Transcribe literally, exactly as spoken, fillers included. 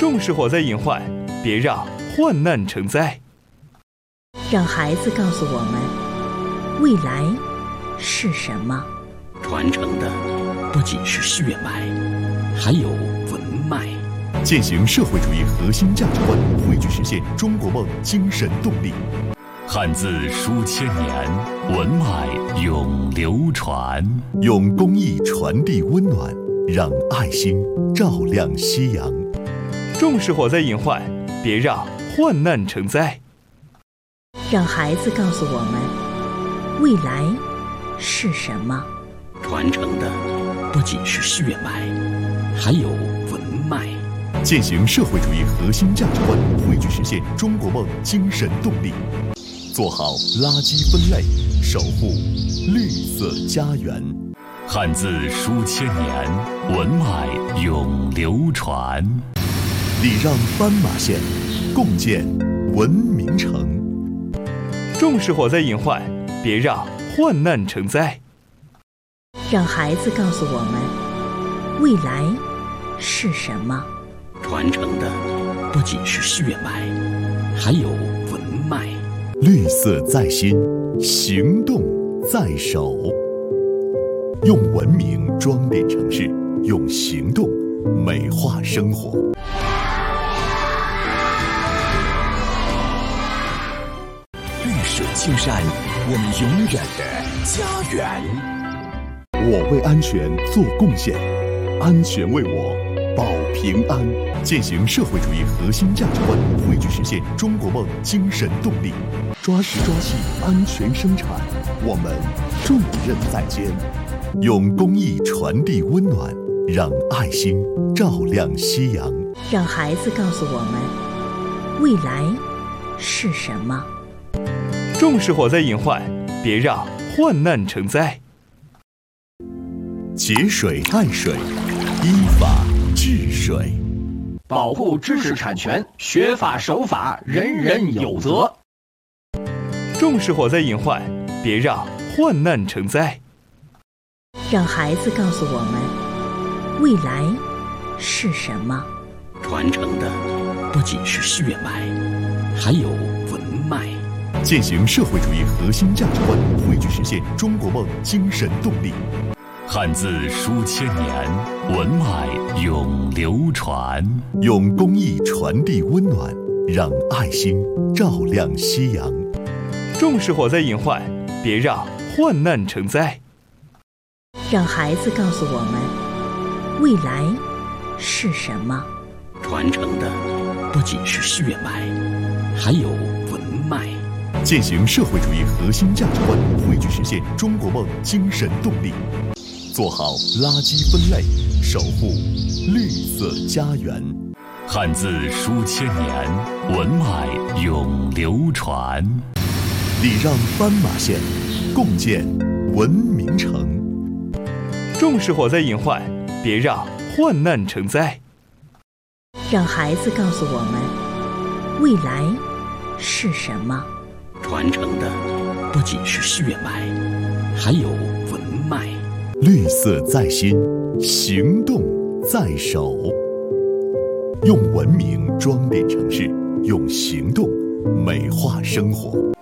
重视火灾隐患，别让患难成灾。 让孩子告诉我们，未来是什么？ 传承的不仅是血脉，还有文脉。 践行社会主义核心价值观，汇聚实现中国梦精神动力。 汉字书千年，文脉永流传。 用公益传递温暖，让爱心照亮夕阳。 重视火灾隐患，别让患难成灾。 让孩子告诉我们，未来是什么？ 传承的不仅是血脉，还有文脉。 践行社会主义核心价值观，汇聚实现中国梦精神动力。做好垃圾分类，守护绿色家园。 汉字书千年，文脉永流传。 礼让斑马线，共建文明城。 重视火灾隐患，别让患难成灾。 让孩子告诉我们，未来是什么？ 传承的不仅是血脉，还有文脉。 绿色在心，行动在手。用文明装点城市，用行动美化生活。 绿水青山，我们永远的家园。 我为安全做贡献，安全为我保平安。践行社会主义核心价值观，汇聚实现中国梦精神动力。抓实抓细，安全生产，我们重任在肩。用公益传递温暖，让爱心照亮夕阳。 让孩子告诉我们，未来是什么？ 重视火灾隐患，别让患难成灾。 节水爱水，依法治水。 保护知识产权，学法守法，人人有责。 重视火灾隐患，别让患难成灾。 让孩子告诉我们，未来是什么？ 传承的不仅是血脉，还有文脉。 践行社会主义核心价值观，汇聚实现中国梦精神动力。 汉字书千年，文脉永流传。 用公益传递温暖，让爱心照亮夕阳。 重视火灾隐患，别让患难成灾。 让孩子告诉我们，未来是什么？ 传承的不仅是血脉，还有文脉。 践行社会主义核心价值观，汇聚实现中国梦精神动力。做好垃圾分类，守护绿色家园。 汉字书千年，文脉永流传。 礼让斑马线，共建文明城。 重视火灾隐患，别让患难成灾。 让孩子告诉我们，未来是什么？ 传承的不仅是血脉，还有文脉。 绿色在心，行动在手。用文明装点城市，用行动美化生活。